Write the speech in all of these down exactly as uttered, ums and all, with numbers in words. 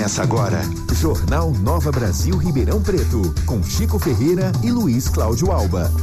Começa agora, Jornal Nova Brasil Ribeirão Preto, com Chico Ferreira e Luiz Cláudio Alba.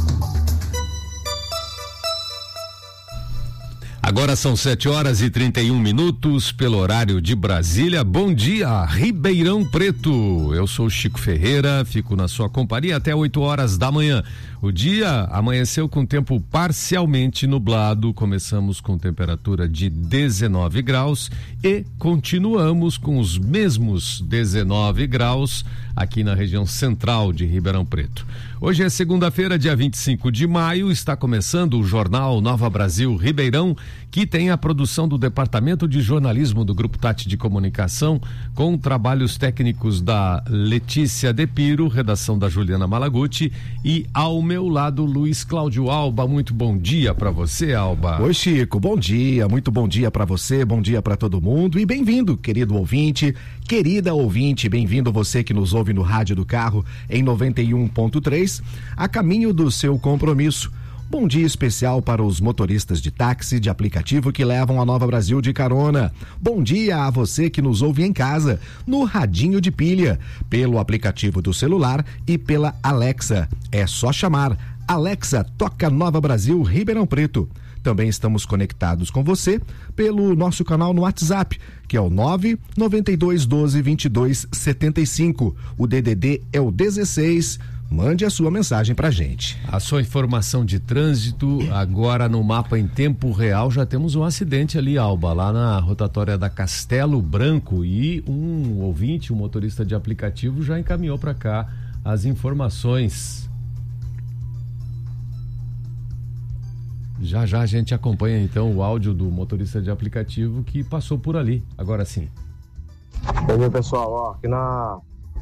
Agora são sete horas e trinta e um minutos pelo horário de Brasília. Bom dia, Ribeirão Preto. Eu sou Chico Ferreira, fico na sua companhia até oito horas da manhã. O dia amanheceu com tempo parcialmente nublado. Começamos com temperatura de dezenove graus e continuamos com os mesmos dezenove graus aqui na região central de Ribeirão Preto. Hoje é segunda-feira, dia vinte e cinco de maio, está começando o Jornal Nova Brasil Ribeirão, que tem a produção do Departamento de Jornalismo do Grupo Tati de Comunicação, com trabalhos técnicos da Letícia De Piro, redação da Juliana Malaguti, e ao meu lado, Luiz Cláudio Alba. Muito bom dia para você, Alba. Oi, Chico, bom dia, muito bom dia para você, bom dia para todo mundo e bem-vindo, querido ouvinte, querida ouvinte, bem-vindo você que nos ouve no rádio do carro em noventa e um ponto três, a caminho do seu compromisso. Bom dia especial para os motoristas de táxi, de aplicativo que levam a Nova Brasil de carona. Bom dia a você que nos ouve em casa, no radinho de pilha, pelo aplicativo do celular e pela Alexa. É só chamar. Alexa, toca Nova Brasil Ribeirão Preto. Também estamos conectados com você pelo nosso canal no WhatsApp, que é o nove nove dois um dois, vinte e dois setenta e cinco. O D D D é o dezesseis. Mande a sua mensagem pra gente. A sua informação de trânsito, agora no mapa em tempo real, já temos um acidente ali, Alba, lá na rotatória da Castelo Branco, e um ouvinte, um motorista de aplicativo, já encaminhou pra cá as informações. Já já a gente acompanha então o áudio do motorista de aplicativo que passou por ali, agora sim. Bom dia, pessoal, ó, aqui na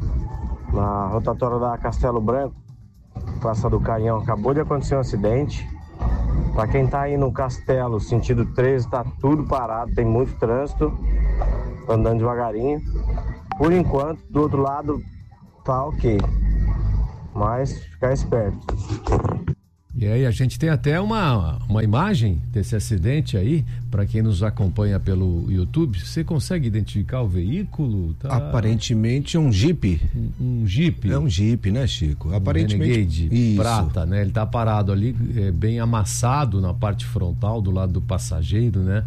na rotatória da Castelo Branco, Praça do Canhão, acabou de acontecer um acidente. Para quem tá aí no Castelo, sentido treze, tá tudo parado, tem muito trânsito, andando devagarinho. Por enquanto, do outro lado tá ok, mas ficar esperto. E aí, a gente tem até uma, uma imagem desse acidente aí, para quem nos acompanha pelo YouTube. Você consegue identificar o veículo? Tá... Aparentemente é um Jeep. Um, um Jeep. É um Jeep, né, Chico? Aparentemente. Um Renegade Isso. Prata, né? Ele tá parado ali, é, bem amassado na parte frontal, do lado do passageiro, né?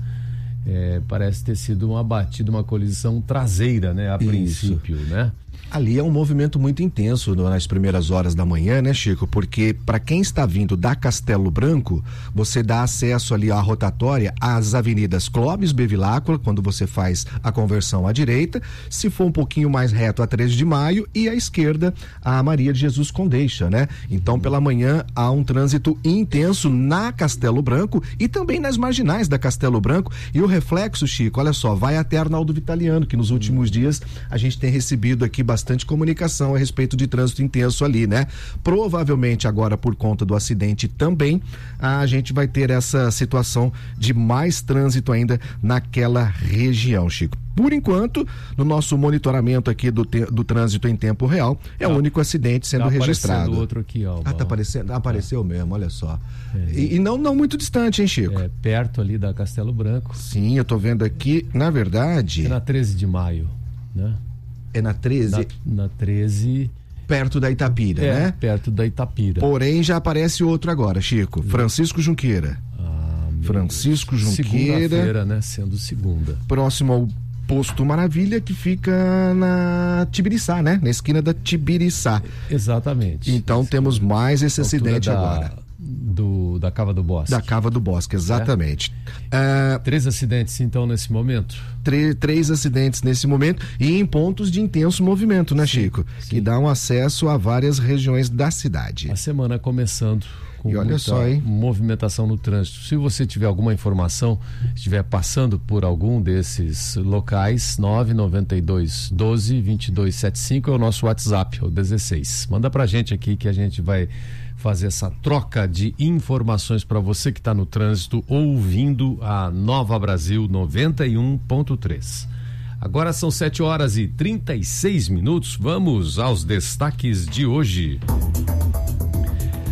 É, parece ter sido uma batida, uma colisão traseira, né? A Isso. princípio, né? Ali é um movimento muito intenso nas primeiras horas da manhã, né, Chico? Porque para quem está vindo da Castelo Branco, você dá acesso ali à rotatória às avenidas Clóvis Bevilacqua, quando você faz a conversão à direita, se for um pouquinho mais reto a treze de maio, e à esquerda a Maria de Jesus Condeixa, né? Então pela manhã há um trânsito intenso na Castelo Branco e também nas marginais da Castelo Branco, e o reflexo, Chico, olha só, vai até Arnaldo Vitaliano, que nos últimos hum. dias a gente tem recebido aqui bastante bastante comunicação a respeito de trânsito intenso ali, né? Provavelmente agora, por conta do acidente também, a gente vai ter essa situação de mais trânsito ainda naquela região, Chico. Por enquanto, no nosso monitoramento aqui do, te, do trânsito em tempo real, é tá, o único acidente sendo tá registrado. Outro aqui, ó, ah, tá aparecendo? Apareceu é. mesmo, olha só. É. E, e não, não muito distante, hein, Chico? É, perto ali da Castelo Branco. Sim, eu tô vendo aqui, na verdade... É na treze de maio, né? É na treze? Na, na treze... Perto da Itapira, é, né? Perto da Itapira. Porém, já aparece outro agora, Chico. Francisco Junqueira. Ah, Francisco Deus. Junqueira. Segunda-feira, né? Sendo segunda. Próximo ao Posto Maravilha, que fica na Tibiriçá, né? Na esquina da Tibiriçá. Exatamente. Então temos mais esse acidente da... agora. Do, da Cava do Bosque. Da Cava do Bosque, exatamente. É? É, três acidentes, então, nesse momento? Três, três acidentes nesse momento e em pontos de intenso movimento, né, sim, Chico? Sim. Que dão acesso a várias regiões da cidade. A semana começando com e olha muita só, hein? movimentação no trânsito. Se você tiver alguma informação, estiver passando por algum desses locais, nove nove dois, doze, vinte e dois setenta e cinco é o nosso WhatsApp, o dezesseis. Manda pra gente aqui que a gente vai fazer essa troca de informações para você que está no trânsito ouvindo a Nova Brasil noventa e um ponto três. Agora são sete horas e trinta e seis minutos. Vamos aos destaques de hoje.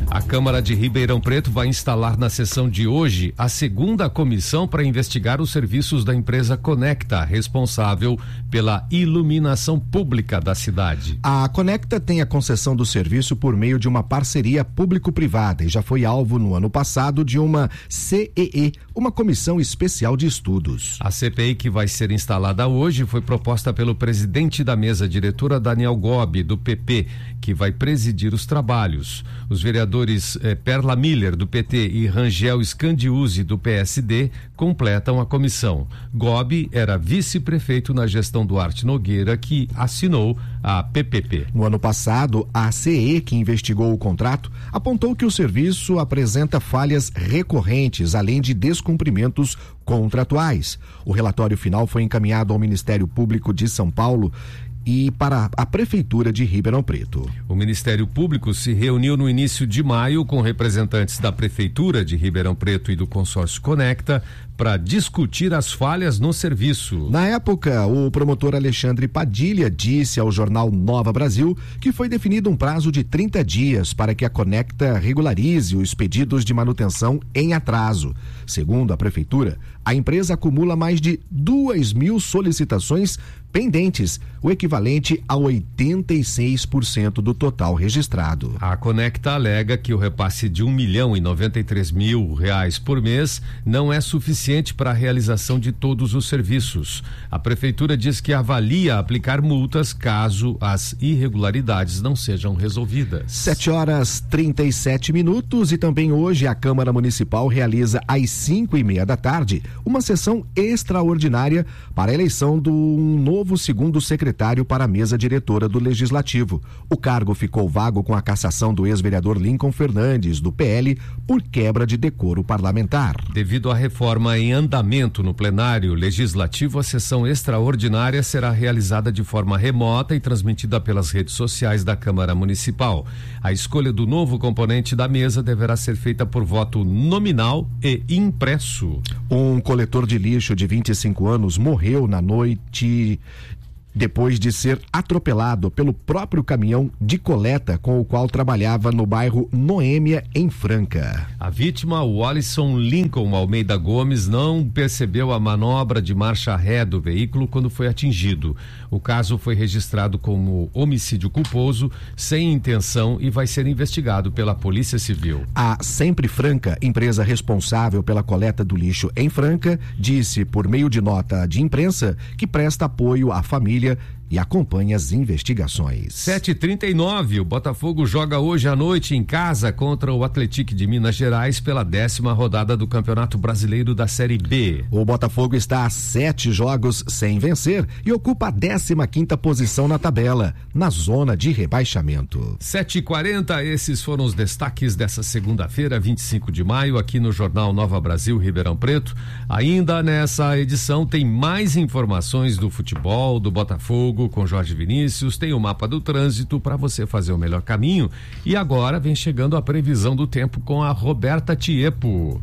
A Câmara de Ribeirão Preto vai instalar na sessão de hoje a segunda comissão para investigar os serviços da empresa Conecta, responsável pela iluminação pública da cidade. A Conecta tem a concessão do serviço por meio de uma parceria público-privada e já foi alvo no ano passado de uma C E E, uma comissão especial de estudos. A C P I que vai ser instalada hoje foi proposta pelo presidente da mesa diretora, Daniel Gobi, do P P, que vai presidir os trabalhos. Os vereadores eh, Perla Miller, do P T, e Rangel Scandiuzzi, do P S D, completam a comissão. Gobi era vice-prefeito na gestão Duarte Nogueira, que assinou a P P P. No ano passado, a C E E, que investigou o contrato, apontou que o serviço apresenta falhas recorrentes, além de descumprimentos contratuais. O relatório final foi encaminhado ao Ministério Público de São Paulo e para a Prefeitura de Ribeirão Preto. O Ministério Público se reuniu no início de maio com representantes da Prefeitura de Ribeirão Preto e do consórcio Conecta para discutir as falhas no serviço. Na época, o promotor Alexandre Padilha disse ao jornal Nova Brasil que foi definido um prazo de trinta dias para que a Conecta regularize os pedidos de manutenção em atraso. Segundo a Prefeitura, a empresa acumula mais de duas mil solicitações pendentes, o equivalente a oitenta e seis por cento do total registrado. A Conecta alega que o repasse de um milhão e noventa e três mil reais por mês não é suficiente para a realização de todos os serviços. A Prefeitura diz que avalia aplicar multas caso as irregularidades não sejam resolvidas. Sete horas trinta e sete minutos e também hoje a Câmara Municipal realiza às cinco e meia da tarde uma sessão extraordinária para a eleição do um novo segundo secretário para a mesa diretora do Legislativo. O cargo ficou vago com a cassação do ex-vereador Lincoln Fernandes, do P L, por quebra de decoro parlamentar. Devido à reforma em andamento no plenário legislativo, a sessão extraordinária será realizada de forma remota e transmitida pelas redes sociais da Câmara Municipal. A escolha do novo componente da mesa deverá ser feita por voto nominal e impresso. Um coletor de lixo de vinte e cinco anos morreu na noite depois de ser atropelado pelo próprio caminhão de coleta com o qual trabalhava no bairro Noêmia, em Franca. A vítima, o Alisson Lincoln Almeida Gomes, não percebeu a manobra de marcha ré do veículo quando foi atingido. O caso foi registrado como homicídio culposo, sem intenção, e vai ser investigado pela Polícia Civil. A Sempre Franca, empresa responsável pela coleta do lixo em Franca, disse por meio de nota de imprensa que presta apoio à família e acompanha as investigações. sete e trinta e nove, o Botafogo joga hoje à noite em casa contra o Atlético de Minas Gerais pela décima rodada do Campeonato Brasileiro da Série B. O Botafogo está a sete jogos sem vencer e ocupa a décima quinta posição na tabela, na zona de rebaixamento. sete e quarenta, esses foram os destaques dessa segunda-feira, vinte e cinco de maio, aqui no Jornal Nova Brasil Ribeirão Preto. Ainda nessa edição tem mais informações do futebol, do Botafogo, com Jorge Vinícius, tem o mapa do trânsito para você fazer o melhor caminho. E agora vem chegando a previsão do tempo com a Roberta Tiepo.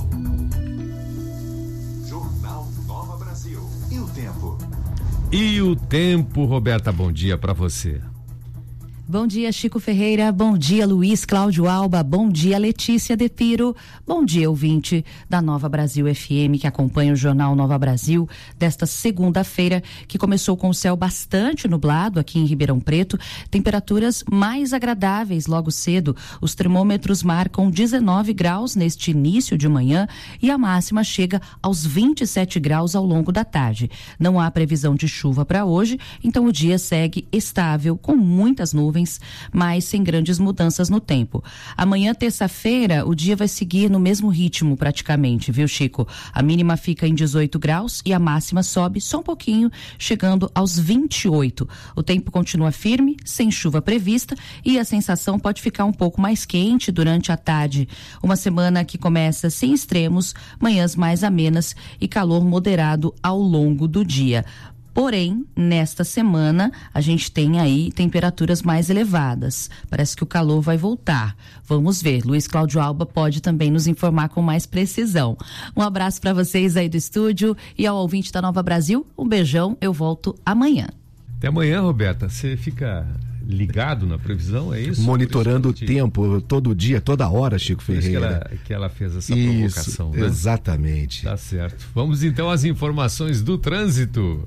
Jornal Nova Brasil. E o tempo? E o tempo, Roberta, bom dia para você. Bom dia, Chico Ferreira. Bom dia, Luiz Cláudio Alba. Bom dia, Letícia De Piro. Bom dia, ouvinte da Nova Brasil F M, que acompanha o Jornal Nova Brasil desta segunda-feira, que começou com o céu bastante nublado aqui em Ribeirão Preto. Temperaturas mais agradáveis logo cedo. Os termômetros marcam dezenove graus neste início de manhã e a máxima chega aos vinte e sete graus ao longo da tarde. Não há previsão de chuva para hoje, então o dia segue estável, com muitas nuvens, mas sem grandes mudanças no tempo. Amanhã, terça-feira, o dia vai seguir no mesmo ritmo praticamente, viu, Chico? A mínima fica em dezoito graus e a máxima sobe só um pouquinho, chegando aos vinte e oito. O tempo continua firme, sem chuva prevista, e a sensação pode ficar um pouco mais quente durante a tarde. Uma semana que começa sem extremos, manhãs mais amenas e calor moderado ao longo do dia. Porém, nesta semana, a gente tem aí temperaturas mais elevadas. Parece que o calor vai voltar. Vamos ver. Luiz Cláudio Alba pode também nos informar com mais precisão. Um abraço para vocês aí do estúdio e ao ouvinte da Nova Brasil, um beijão. Eu volto amanhã. Até amanhã, Roberta. Você fica ligado na previsão, é isso? Monitorando isso o tempo, todo dia, toda hora, Chico Ferreira. Que ela, que ela fez essa isso, provocação. Né? Exatamente. Tá certo. Vamos então às informações do trânsito.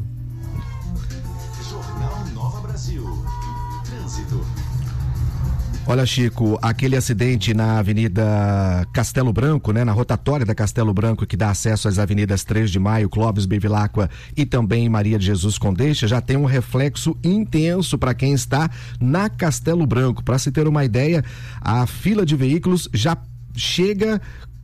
Jornal Nova Brasil. Trânsito. Olha, Chico, aquele acidente na Avenida Castelo Branco, né, na rotatória da Castelo Branco, que dá acesso às avenidas três de maio, Clóvis Bevilacqua e também Maria de Jesus Condeixa, já tem um reflexo intenso para quem está na Castelo Branco. Para se ter uma ideia, a fila de veículos já chega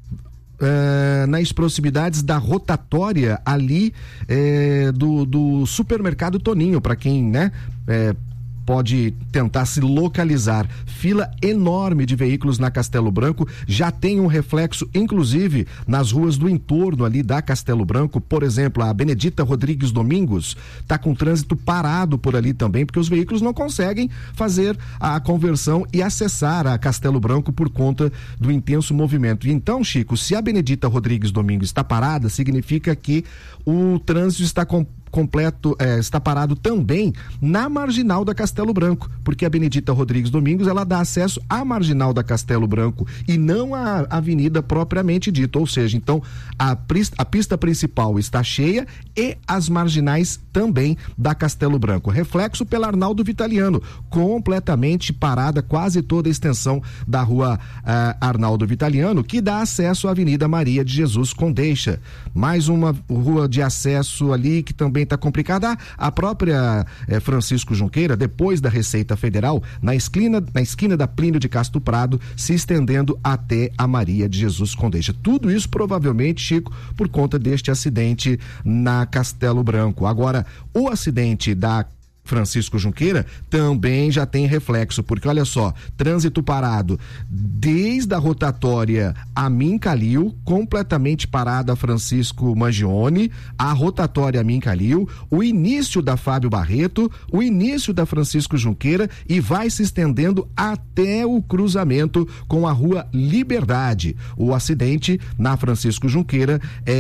Uh, nas proximidades da rotatória ali uh, do, do supermercado Toninho, para quem, né, uh, pode tentar se localizar. Fila enorme de veículos na Castelo Branco, já tem um reflexo inclusive nas ruas do entorno ali da Castelo Branco. Por exemplo, a Benedita Rodrigues Domingos tá com trânsito parado por ali também, porque os veículos não conseguem fazer a conversão e acessar a Castelo Branco por conta do intenso movimento. E então, Chico, se a Benedita Rodrigues Domingos está parada, significa que o trânsito está com completo, eh, está parado também na marginal da Castelo Branco, porque a Benedita Rodrigues Domingos, ela dá acesso à marginal da Castelo Branco e não à avenida propriamente dita, ou seja, então a, a pista principal está cheia e as marginais também da Castelo Branco. Reflexo pela Arnaldo Vitaliano, completamente parada quase toda a extensão da rua eh, Arnaldo Vitaliano, que dá acesso à Avenida Maria de Jesus Condeixa. Mais uma rua de acesso ali que também está complicada. A própria eh, Francisco Junqueira, depois da Receita Federal, na esquina, na esquina da Plínio de Castro Prado, se estendendo até a Maria de Jesus Condeixa. Tudo isso provavelmente, Chico, por conta deste acidente na Castelo Branco. Agora, o acidente da Francisco Junqueira também já tem reflexo, porque olha só, trânsito parado desde a rotatória Amin Calil, completamente parada a Francisco Mangione, a rotatória Amin Calil, o início da Fábio Barreto, o início da Francisco Junqueira e vai se estendendo até o cruzamento com a rua Liberdade. O acidente na Francisco Junqueira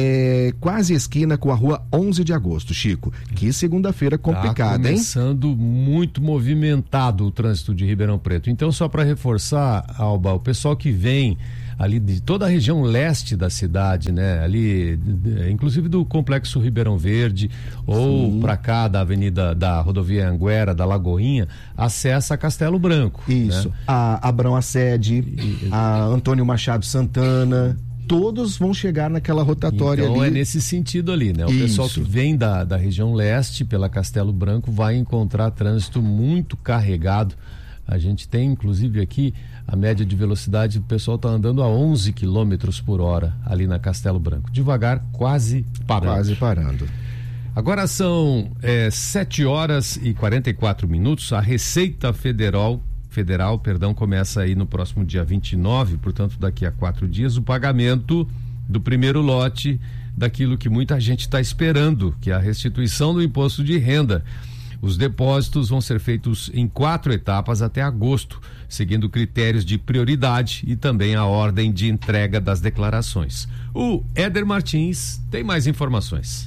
é quase esquina com a rua onze de agosto, Chico. Que segunda-feira complicada, hein? Sendo muito movimentado o trânsito de Ribeirão Preto. Então, só para reforçar, Alba, o pessoal que vem ali de toda a região leste da cidade, né? Ali, inclusive do Complexo Ribeirão Verde, ou para cá da Avenida da Rodovia Anguera, da Lagoinha, acessa Castelo Branco. Isso. Né? A Abrão Assede, a Antônio Machado Santana, todos vão chegar naquela rotatória então, ali. Então é nesse sentido ali, né? O Isso. pessoal que vem da, da região leste pela Castelo Branco vai encontrar trânsito muito carregado. A gente tem inclusive aqui a média de velocidade, o pessoal está andando a onze quilômetros por hora ali na Castelo Branco. Devagar, quase parando. Quase parando. Agora são é, sete horas e quarenta e quatro minutos. A Receita Federal Federal, perdão, começa aí no próximo dia vinte e nove, portanto daqui a quatro dias, o pagamento do primeiro lote daquilo que muita gente está esperando, que é a restituição do imposto de renda. Os depósitos vão ser feitos em quatro etapas até agosto, seguindo critérios de prioridade e também a ordem de entrega das declarações. O Éder Martins tem mais informações.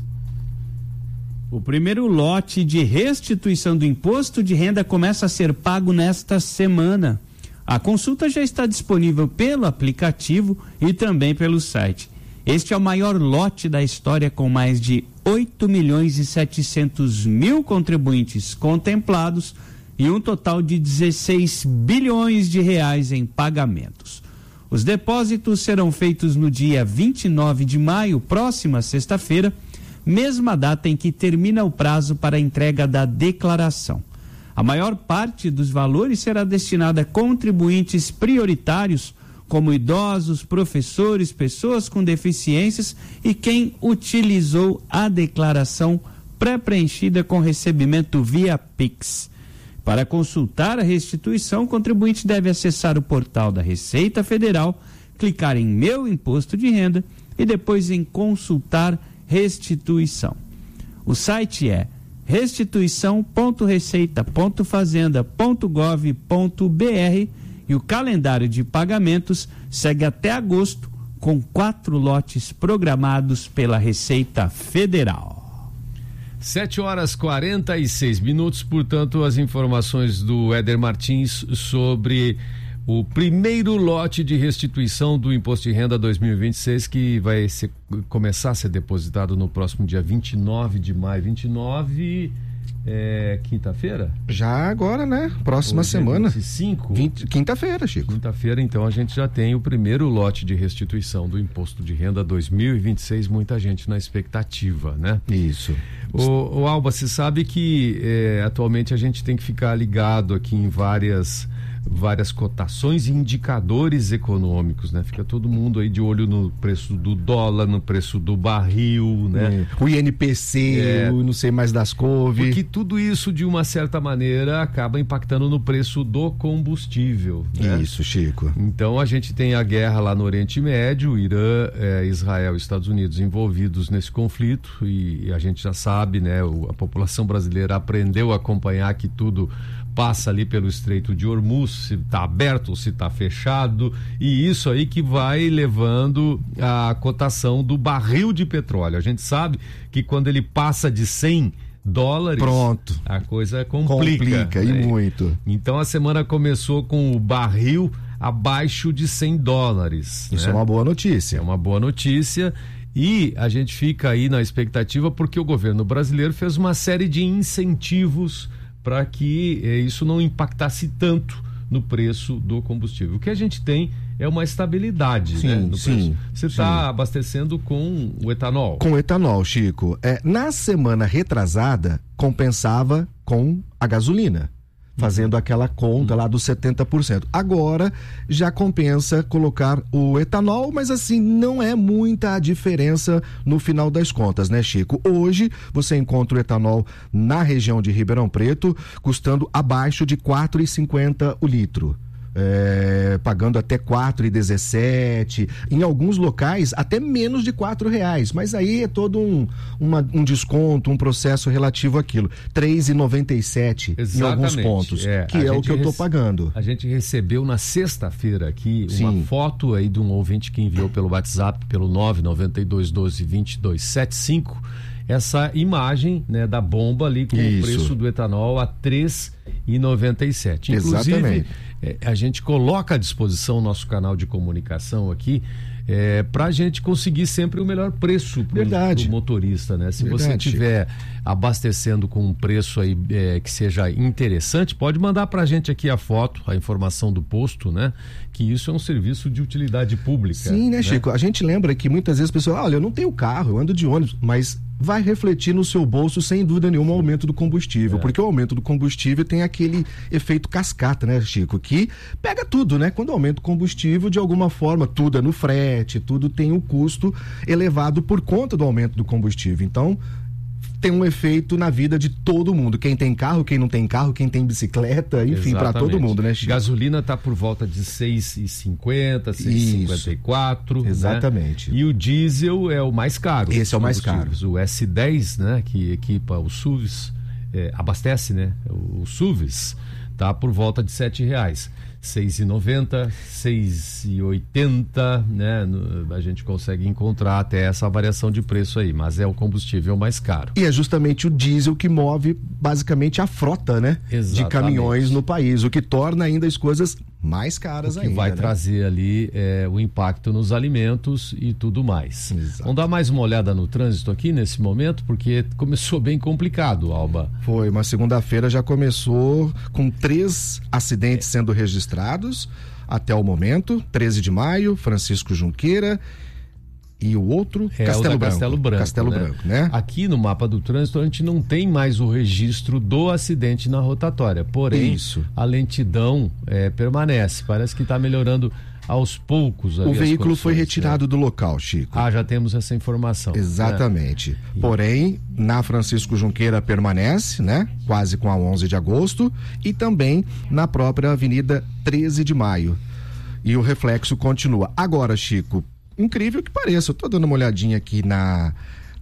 O primeiro lote de restituição do imposto de renda começa a ser pago nesta semana. A consulta já está disponível pelo aplicativo e também pelo site. Este é o maior lote da história, com mais de oito milhões e setecentos mil contribuintes contemplados e um total de dezesseis bilhões de reais em pagamentos. Os depósitos serão feitos no dia vinte e nove de maio, próxima sexta-feira, mesma data em que termina o prazo para a entrega da declaração. A maior parte dos valores será destinada a contribuintes prioritários, como idosos, professores, pessoas com deficiências e quem utilizou a declaração pré-preenchida com recebimento via Pix. Para consultar a restituição, o contribuinte deve acessar o portal da Receita Federal, clicar em Meu Imposto de Renda e depois em Consultar Restituição. O site é restituição ponto receita ponto fazenda ponto gov ponto br e o calendário de pagamentos segue até agosto, com quatro lotes programados pela Receita Federal. Sete horas quarenta e seis minutos, portanto, as informações do Éder Martins sobre o primeiro lote de restituição do Imposto de Renda dois mil e vinte e seis, que vai ser, começar a ser depositado no próximo dia vinte e nove de maio. vinte e nove é quinta-feira? Já agora, né? Próxima Hoje semana. É vinte e cinco? vinte, quinta-feira, Chico. Quinta-feira, então, a gente já tem o primeiro lote de restituição do Imposto de Renda dois mil e vinte e seis. Muita gente na expectativa, né? Isso. O, o Alba, você sabe que é, atualmente a gente tem que ficar ligado aqui em várias... várias cotações e indicadores econômicos, né? Fica todo mundo aí de olho no preço do dólar, no preço do barril, né? É. O I N P C, é, o não sei mais das couve. Porque tudo isso, de uma certa maneira, acaba impactando no preço do combustível, né? Isso, Chico. Então a gente tem a guerra lá no Oriente Médio, Irã, é, Israel e Estados Unidos envolvidos nesse conflito, e, e a gente já sabe, né? O, a população brasileira aprendeu a acompanhar que tudo passa ali pelo Estreito de Hormuz, se está aberto ou se está fechado, e isso aí que vai levando a cotação do barril de petróleo. A gente sabe que quando ele passa de cem dólares, pronto, a coisa complica. Complica, né? E muito. Então a semana começou com o barril abaixo de cem dólares. Isso né? é uma boa notícia. É uma boa notícia. E a gente fica aí na expectativa porque o governo brasileiro fez uma série de incentivos para que eh, isso não impactasse tanto no preço do combustível. O que a gente tem é uma estabilidade, sim, né, no sim, preço. Você está abastecendo com o etanol? Com etanol, Chico. É, na semana retrasada, compensava com a gasolina, fazendo uhum. aquela conta uhum. lá dos setenta por cento. Agora já compensa colocar o etanol, mas assim, não é muita a diferença no final das contas, né, Chico? Hoje você encontra o etanol na região de Ribeirão Preto custando abaixo de quatro reais e cinquenta centavos o litro. É, pagando até quatro reais e dezessete centavos, em alguns locais até menos de quatro reais, mas aí é todo um, uma, um desconto, um processo relativo àquilo. três reais e noventa e sete centavos em alguns pontos, é, que é o que eu estou rece... pagando. A gente recebeu na sexta-feira aqui Sim. uma foto aí de um ouvinte que enviou pelo WhatsApp, pelo nove nove dois um dois, dois dois sete cinco, essa imagem, né, da bomba ali com Isso. o preço do etanol a três reais e noventa e sete centavos. Inclusive, Exatamente. É, a gente coloca à disposição o nosso canal de comunicação aqui é, para a gente conseguir sempre o melhor preço para o motorista, né? Se Verdade. Você estiver abastecendo com um preço aí é, que seja interessante, pode mandar para a gente aqui a foto, a informação do posto, né? Que isso é um serviço de utilidade pública. Sim, né, né? Chico? A gente lembra que muitas vezes a pessoa, olha, eu não tenho carro, eu ando de ônibus, mas vai refletir no seu bolso, sem dúvida nenhuma, o aumento do combustível, é. porque o aumento do combustível tem aquele efeito cascata, né, Chico, que pega tudo, né? Quando aumenta o combustível, de alguma forma, tudo é no frete, tudo tem um custo elevado por conta do aumento do combustível. Então, tem um efeito na vida de todo mundo. Quem tem carro, quem não tem carro, quem tem bicicleta, enfim, para todo mundo, né, Chico? Gasolina tá por volta de seis reais e cinquenta, seis reais e cinquenta e quatro. Exatamente. Né? E o diesel é o mais caro. Esse é o mais caro. O S dez, né, que equipa os S U Vs, é, abastece, né, o, o S U Vs, tá por volta de sete reais. seis reais e noventa centavos, seis reais e oitenta centavos, né? No, a gente consegue encontrar até essa variação de preço aí, mas é o combustível mais caro. E é justamente o diesel que move basicamente a frota, né? Exatamente. De caminhões no país, o que torna ainda as coisas mais caras o que ainda. vai né? trazer ali é, o impacto nos alimentos e tudo mais. Exato. Vamos dar mais uma olhada no trânsito aqui nesse momento, porque começou bem complicado, Alba. Foi, uma segunda-feira já começou com três acidentes é. sendo registrados até o momento. treze de maio, Francisco Junqueira e o outro, é, Castelo, o Branco. Castelo Branco. Castelo né? Branco, né? Aqui no mapa do trânsito a gente não tem mais o registro do acidente na rotatória, porém Isso. a lentidão é, permanece, parece que está melhorando aos poucos. O veículo foi retirado né? do local, Chico. Ah, já temos essa informação. Exatamente. Né? Porém, na Francisco Junqueira permanece, né? Quase com a onze de agosto, e também na própria Avenida treze de maio. E o reflexo continua. Agora, Chico, incrível que pareça, eu tô dando uma olhadinha aqui na,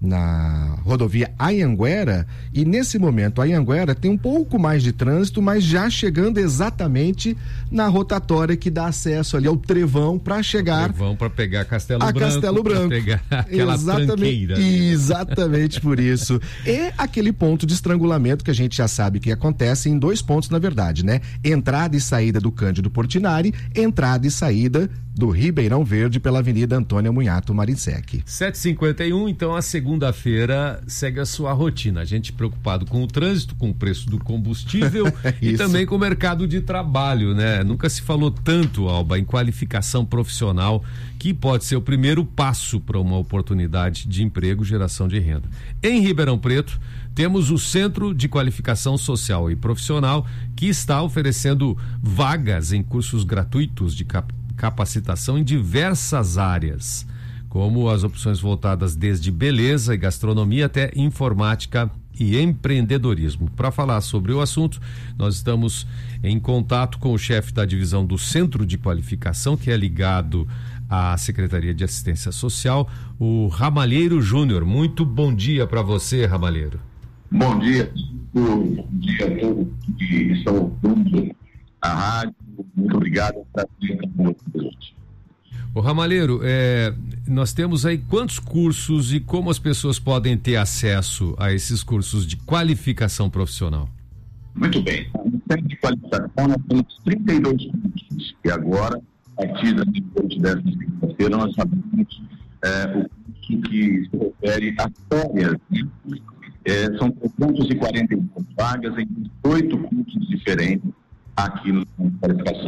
na rodovia Anhanguera, e nesse momento a Anhanguera tem um pouco mais de trânsito, mas já chegando exatamente na rotatória que dá acesso ali ao Trevão para chegar Trevão para pegar Castelo a Branco, Castelo Branco, pegar aquela exatamente, tranqueira. Exatamente por isso. E aquele ponto de estrangulamento que a gente já sabe que acontece em dois pontos, na verdade, né? Entrada e saída do Cândido Portinari, entrada e saída do Ribeirão Verde pela Avenida Antônia Munhato Marinsec. sete e cinquenta e um, então a segunda-feira segue a sua rotina. A gente preocupado com o trânsito, com o preço do combustível e também com o mercado de trabalho, né? Nunca se falou tanto, Alba, em qualificação profissional, que pode ser o primeiro passo para uma oportunidade de emprego, geração de renda. Em Ribeirão Preto, temos o Centro de Qualificação Social e Profissional, que está oferecendo vagas em cursos gratuitos de cap capacitação em diversas áreas, como as opções voltadas desde beleza e gastronomia até informática e empreendedorismo. Para falar sobre o assunto, nós estamos em contato com o chefe da divisão do Centro de Qualificação, que é ligado à Secretaria de Assistência Social, o Ramalheiro Júnior. Muito bom dia para você, Ramalheiro. Bom dia, bom dia a todos que estão ouvindo a rádio. Muito obrigado por estar conosco hoje. Ô Ramalheiro, é, nós temos aí quantos cursos e como as pessoas podem ter acesso a esses cursos de qualificação profissional? Muito bem. No Centro de Qualificação nós temos trinta e dois cursos e agora, a partir da desta segunda-feira, nós abrimos é, o curso que se refere a férias, né? É, são trezentas e quarenta e duas vagas em oito cursos diferentes aqui no Centro de Qualificação.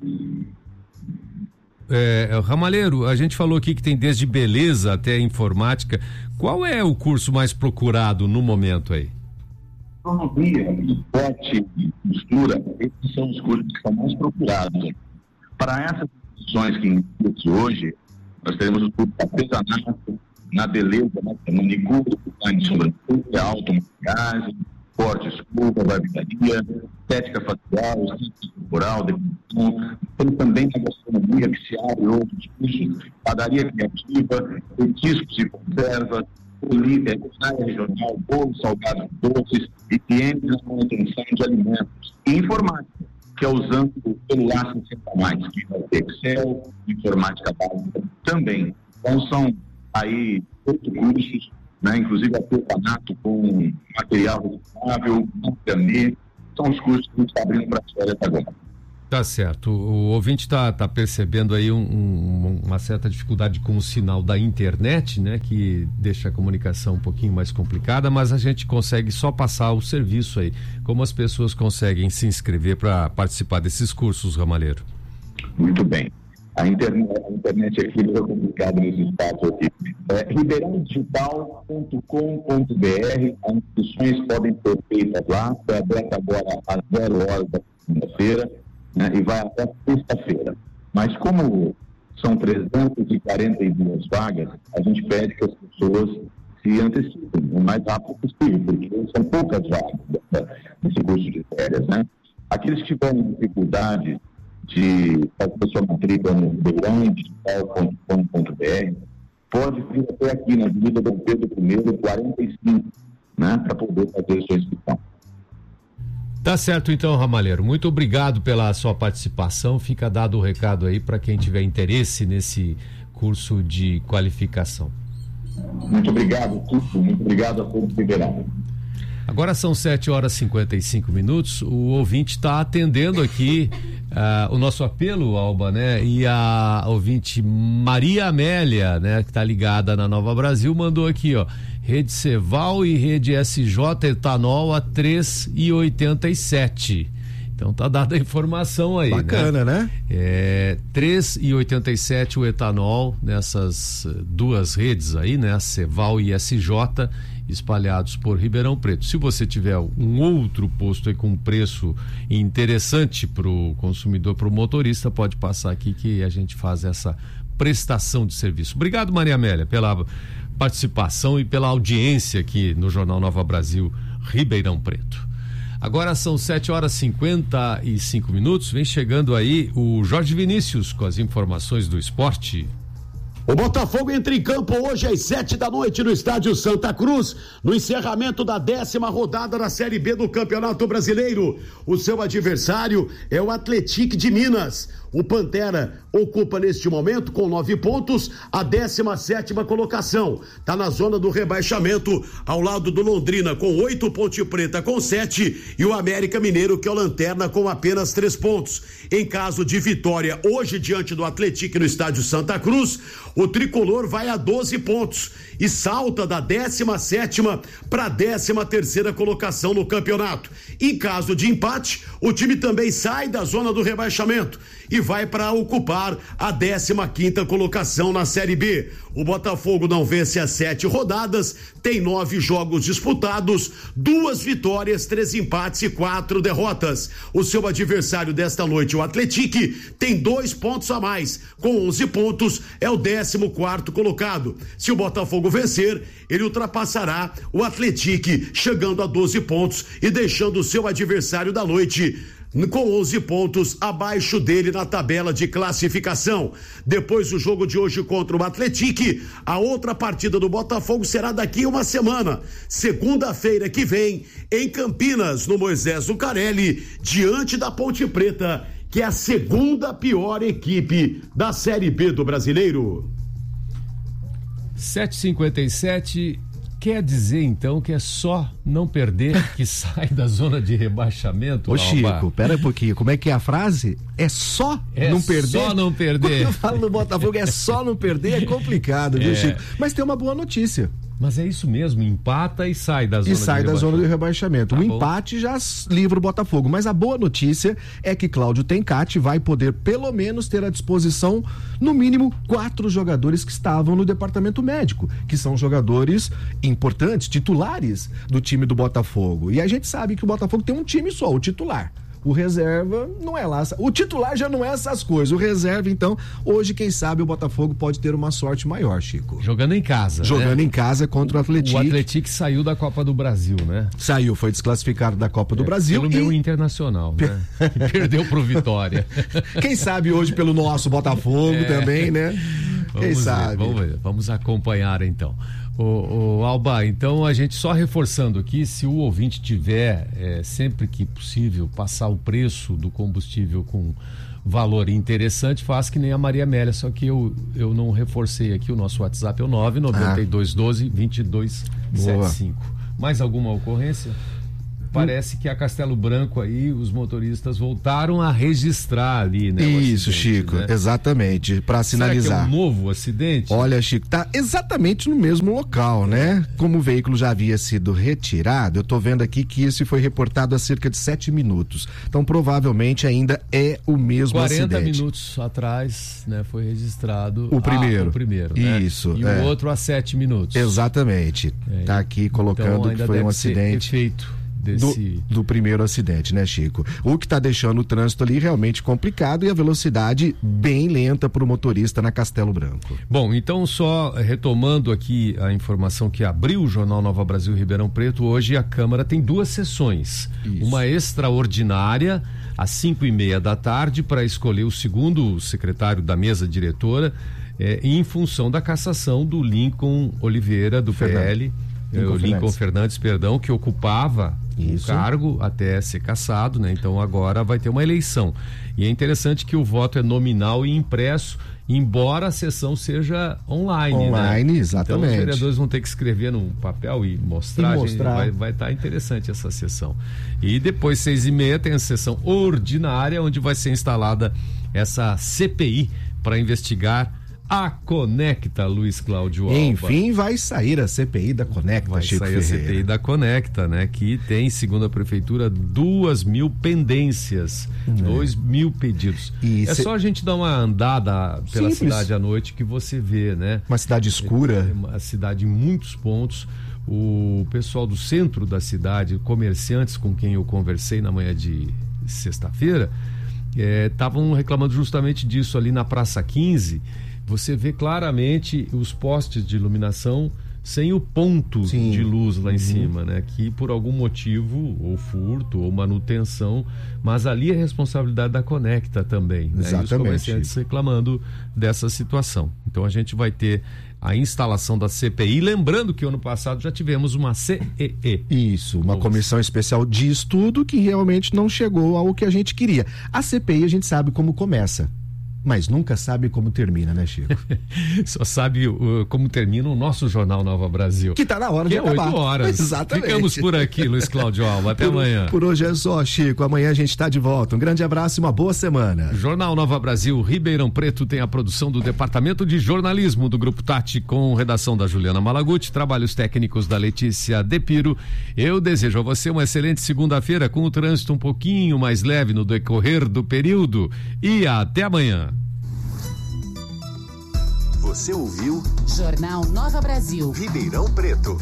É, Ramalheiro, a gente falou aqui que tem desde beleza até informática. Qual é o curso mais procurado no momento aí? Economia, esporte e costura, esses são os cursos que são mais procurados. Para essas posições que iniciamos hoje, nós teremos o curso de artesanato, na beleza, na manicure, design de sobrancelha, automaquiagem, corte, escova, barbearia, estética facial, estética corporal, depilação. Tem também a gastronomia, que se abre outros cursos, padaria criativa, petiscos e conservas, culinária regional, bolos, salgados, doces e clientes na manutenção de alimentos. E informática, que é usando o celular sessenta mais, que vai ter Excel, informática básica também. Então são aí oito cursos, né? Inclusive artesanato com material reciclável, macramê, são os cursos que a gente está abrindo para as férias agora. Tá certo, o ouvinte está tá percebendo aí um, um, uma certa dificuldade com o sinal da internet, né, que deixa a comunicação um pouquinho mais complicada, mas a gente consegue só passar o serviço aí. Como as pessoas conseguem se inscrever para participar desses cursos, Ramalheiro? Muito bem. A internet, a internet aqui é complicada nesse espaço aqui. É, ribeirão digital ponto com ponto b r, as inscrições podem ser feitas lá, foi aberta agora às zero horas da segunda-feira, né, e vai até sexta-feira. Mas como são trezentas e quarenta e duas vagas, a gente pede que as pessoas se antecipem o mais rápido possível, porque são poucas vagas desse curso de férias, né? Aqueles que tiverem dificuldade de fazer sua matrícula no ribeirão digital ponto com ponto b r, pode vir até aqui na Avenida Dom Pedro I, quarenta e cinco, né, para poder fazer a sua inscrição. Tá certo então, Ramalheiro, muito obrigado pela sua participação, fica dado o recado aí para quem tiver interesse nesse curso de qualificação. Muito obrigado, Tuto, muito obrigado a todos que verão. Agora são sete horas e cinquenta e cinco minutos, o ouvinte está atendendo aqui uh, o nosso apelo, Alba, né? E a ouvinte Maria Amélia, né, que está ligada na Nova Brasil, mandou aqui, ó, Rede Ceval e Rede S J etanol a três e oitenta e sete. Então tá dada a informação aí. Bacana, né? né? É três e oitenta e sete o etanol nessas duas redes aí, né? Ceval e S J, espalhados por Ribeirão Preto. Se você tiver um outro posto aí com preço interessante para o consumidor, para o motorista, pode passar aqui que a gente faz essa prestação de serviço. Obrigado, Maria Amélia, pela participação e pela audiência aqui no Jornal Nova Brasil Ribeirão Preto. Agora são sete horas e cinquenta e cinco minutos, vem chegando aí o Jorge Vinícius com as informações do esporte. O Botafogo entra em campo hoje às sete da noite no estádio Santa Cruz, no encerramento da décima rodada da Série B do Campeonato Brasileiro. O seu adversário é o Atlético de Minas. O Pantera ocupa neste momento, com nove pontos, a décima sétima colocação. Está na zona do rebaixamento, ao lado do Londrina, com oito, Ponte Preta com sete e o América Mineiro, que é o lanterna, com apenas três pontos. Em caso de vitória hoje diante do Atlético no estádio Santa Cruz, o tricolor vai a doze pontos e salta da décima sétima para a décima terceira colocação no campeonato. Em caso de empate, o time também sai da zona do rebaixamento e vai para ocupar a décima quinta colocação na Série B. O Botafogo não vence as sete rodadas, tem nove jogos disputados, duas vitórias, três empates e quatro derrotas. O seu adversário desta noite, o Atlético, tem dois pontos a mais, com onze pontos, é o décimo quarto colocado. Se o Botafogo vencer, ele ultrapassará o Atlético, chegando a doze pontos e deixando o seu adversário da noite com onze pontos abaixo dele na tabela de classificação. Depois do jogo de hoje contra o Atlético, a outra partida do Botafogo será daqui uma semana, segunda-feira que vem, em Campinas, no Moisés Lucarelli, diante da Ponte Preta, que é a segunda pior equipe da Série B do Brasileiro. sete e cinquenta e sete. Quer dizer, então, que é só não perder que sai da zona de rebaixamento? Ô, Chico, pera um pouquinho. Como é que é a frase? É só é não perder? só não perder. Quando eu falo do Botafogo, é só não perder, é complicado, viu, é. Chico? Mas tem uma boa notícia. Mas é isso mesmo, empata e sai da zona E sai de da zona de rebaixamento. Tá o bom. empate já livra o Botafogo, mas a boa notícia é que Cláudio Tencati vai poder pelo menos ter à disposição no mínimo quatro jogadores que estavam no departamento médico, que são jogadores importantes, titulares do time do Botafogo. E a gente sabe que o Botafogo tem um time só, o titular. O reserva não é lá, o titular já não é essas coisas, o reserva, então, hoje, quem sabe, o Botafogo pode ter uma sorte maior, Chico. Jogando em casa, Jogando né? em casa contra o Atlético. O Atlético saiu da Copa do Brasil, né? Saiu, foi desclassificado da Copa do É, Brasil. Pelo e... meu Internacional, né? Que perdeu pro Vitória. Quem sabe hoje pelo nosso Botafogo é. também, né? Vamos Quem ver, sabe? Vamos ver, vamos acompanhar então. O, o Alba, então a gente só reforçando aqui, se o ouvinte tiver, é, sempre que possível, passar o preço do combustível com valor interessante, faz que nem a Maria Amélia, só que eu, eu não reforcei aqui, o nosso WhatsApp é o nove nove dois um dois, dois dois sete cinco. Mais alguma ocorrência? Parece que a Castelo Branco aí, os motoristas voltaram a registrar ali, né? Isso, acidente, Chico, né? exatamente, para sinalizar. Será que é um novo acidente? Olha, Chico, tá exatamente no mesmo local, né? Como o veículo já havia sido retirado, eu tô vendo aqui que isso foi reportado há cerca de sete minutos. Então, provavelmente ainda é o mesmo quarenta acidente. minutos atrás, né? Foi registrado o primeiro. Ah, o primeiro, né? Isso. E é. o outro há sete minutos. Exatamente. É, tá aqui colocando então que foi um acidente. Efeito. Do, do primeiro acidente, né, Chico? O que está deixando o trânsito ali realmente complicado e a velocidade bem lenta para o motorista na Castelo Branco. Bom, então só retomando aqui a informação que abriu o Jornal Nova Brasil Ribeirão Preto, hoje a Câmara tem duas sessões. Isso. Uma extraordinária às cinco e meia da tarde para escolher o segundo secretário da mesa diretora eh, em função da cassação do Lincoln Oliveira do Fernando. P L. Lincoln, o Lincoln Fernandes. Fernandes, perdão, que ocupava o cargo até ser cassado, né? Então agora vai ter uma eleição. E é interessante que o voto é nominal e impresso, embora a sessão seja online. Online, né? exatamente. Então os vereadores vão ter que escrever num papel e mostrar. E mostrar. Vai, vai estar interessante essa sessão. E depois, seis e meia, tem a sessão ordinária, onde vai ser instalada essa C P I para investigar a Conecta, Luiz Cláudio Alba. Enfim, vai sair a C P I da Conecta, vai Chico sair Ferreira. a C P I da Conecta, né? Que tem, segundo a prefeitura, duas mil pendências, é. dois mil pedidos. E é cê... só a gente dar uma andada pela Simples. cidade à noite que você vê, né? Uma cidade escura. É uma cidade em muitos pontos. O pessoal do centro da cidade, comerciantes com quem eu conversei na manhã de sexta-feira, estavam é, reclamando justamente disso ali na Praça quinze. Você vê claramente os postes de iluminação sem o ponto Sim. de luz lá em uhum. cima, né? Que por algum motivo, ou furto, ou manutenção, mas ali é responsabilidade da Conecta também, né? Exatamente. E os comerciantes reclamando dessa situação. Então a gente vai ter a instalação da C P I, lembrando que ano passado já tivemos uma C E E. Isso, uma comissão especial de estudo que realmente não chegou ao que a gente queria. A C P I a gente sabe como começa, mas nunca sabe como termina, né, Chico? Só sabe uh, como termina o nosso Jornal Nova Brasil. Que tá na hora que de é acabar. oito horas. Exatamente. Ficamos por aqui, Luiz Cláudio Alba. Até por, amanhã. Por hoje é só, Chico. Amanhã a gente está de volta. Um grande abraço e uma boa semana. Jornal Nova Brasil, Ribeirão Preto tem a produção do Departamento de Jornalismo do Grupo Tati, com redação da Juliana Malaguti, trabalhos técnicos da Letícia Depiro. Eu desejo a você uma excelente segunda-feira, com o trânsito um pouquinho mais leve no decorrer do período. E até amanhã. Você ouviu Jornal Nova Brasil, Ribeirão Preto.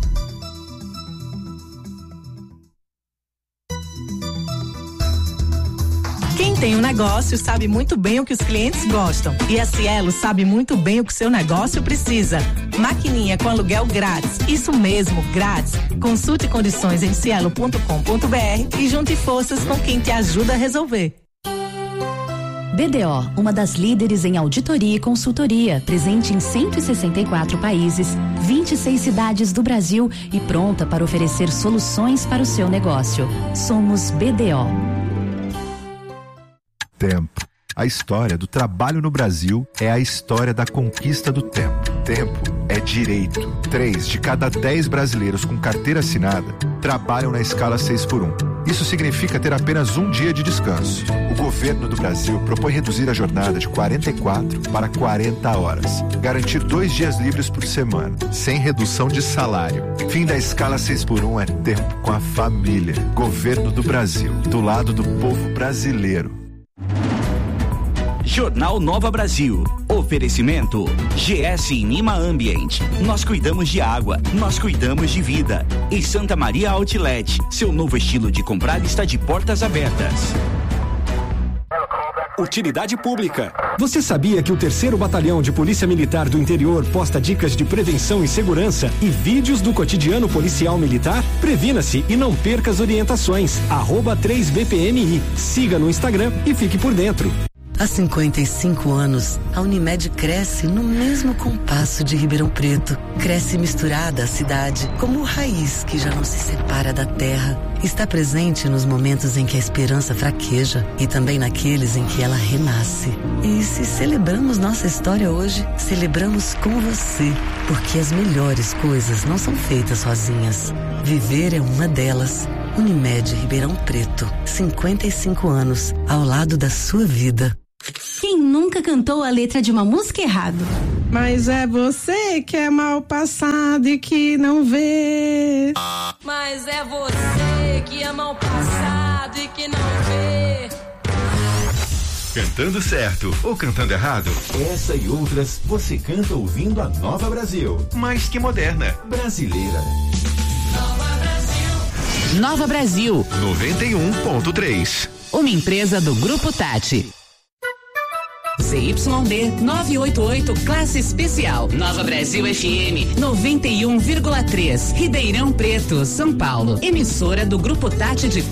Quem tem um negócio sabe muito bem o que os clientes gostam. E a Cielo sabe muito bem o que o seu negócio precisa. Maquininha com aluguel grátis. Isso mesmo, grátis. Consulte condições em cielo ponto com ponto br e junte forças com quem te ajuda a resolver. B D O, uma das líderes em auditoria e consultoria, presente em cento e sessenta e quatro países, vinte e seis cidades do Brasil e pronta para oferecer soluções para o seu negócio. Somos B D O. Tempo. A história do trabalho no Brasil é a história da conquista do tempo. Tempo é direito. Três de cada dez brasileiros com carteira assinada trabalham na escala seis por um. Isso significa ter apenas um dia de descanso. O governo do Brasil propõe reduzir a jornada de quarenta e quatro para quarenta horas. Garantir dois dias livres por semana, sem redução de salário. Fim da escala seis por um é tempo com a família. Governo do Brasil, do lado do povo brasileiro. Jornal Nova Brasil. Oferecimento G S Inima Ambient. Nós cuidamos de água, nós cuidamos de vida. E Santa Maria Outlet. Seu novo estilo de comprar está de portas abertas. Utilidade pública. Você sabia que o terceiro Batalhão de Polícia Militar do Interior posta dicas de prevenção e segurança e vídeos do cotidiano policial militar? Previna-se e não perca as orientações. Arroba três B P M I. Siga no Instagram e fique por dentro. Há cinquenta e cinco anos, a Unimed cresce no mesmo compasso de Ribeirão Preto. Cresce misturada à cidade, como raiz que já não se separa da terra. Está presente nos momentos em que a esperança fraqueja e também naqueles em que ela renasce. E se celebramos nossa história hoje, celebramos com você, porque as melhores coisas não são feitas sozinhas. Viver é uma delas. Unimed Ribeirão Preto, cinquenta e cinco anos, ao lado da sua vida. Quem nunca cantou a letra de uma música errado? Mas é você que é mal passado e que não vê. Mas é você que é mal passado e que não vê. Cantando certo ou cantando errado? Essa e outras você canta ouvindo a Nova Brasil. Mais que moderna, brasileira. Nova Brasil. Nova Brasil. noventa e um ponto três. Uma empresa do Grupo Tati. C Y D novecentos e oitenta e oito, classe especial. Nova Brasil F M noventa e um vírgula três. Ribeirão Preto, São Paulo. Emissora do Grupo Tati de